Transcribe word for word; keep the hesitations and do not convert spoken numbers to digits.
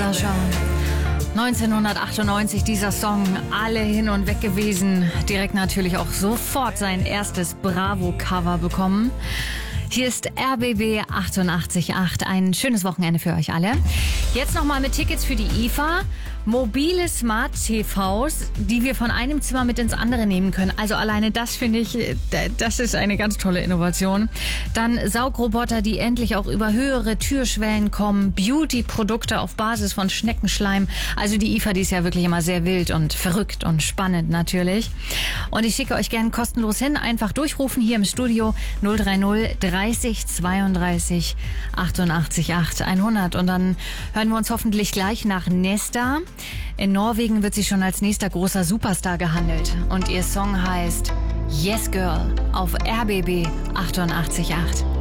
Natascha. neunzehnhundertachtundneunzig dieser Song, alle hin und weg gewesen. Direkt natürlich auch sofort sein erstes Bravo-Cover bekommen. Hier ist R B B achtundachtzig Komma acht. Ein schönes Wochenende für euch alle. Jetzt nochmal mit Tickets für die I F A. Mobile Smart-T Vs, die wir von einem Zimmer mit ins andere nehmen können. Also alleine das finde ich, das ist eine ganz tolle Innovation. Dann Saugroboter, die endlich auch über höhere Türschwellen kommen. Beauty-Produkte auf Basis von Schneckenschleim. Also die I F A, die ist ja wirklich immer sehr wild und verrückt und spannend natürlich. Und ich schicke euch gerne kostenlos hin. Einfach durchrufen hier im Studio null drei null dreißig zweiunddreißig achtundachtzig acht hundert. Und dann hören wir uns hoffentlich gleich nach Nesta. In Norwegen wird sie schon als nächster großer Superstar gehandelt. Und ihr Song heißt Yes Girl auf R B B achtundachtzig Komma acht.